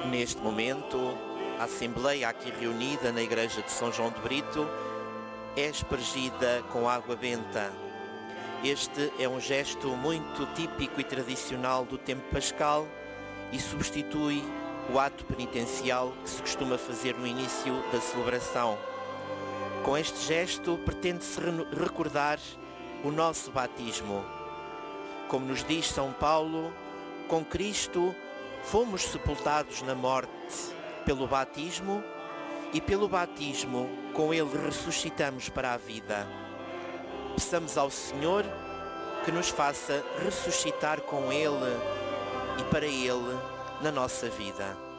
Neste momento, a Assembleia aqui reunida na Igreja de São João de Brito é aspergida com água benta. Este é um gesto muito típico e tradicional do tempo pascal e substitui o ato penitencial que se costuma fazer no início da celebração. Com este gesto pretende-se recordar o nosso batismo. Como nos diz São Paulo, com Cristo fomos sepultados na morte pelo batismo e pelo batismo com Ele ressuscitamos para a vida. Peçamos ao Senhor que nos faça ressuscitar com Ele e para Ele na nossa vida.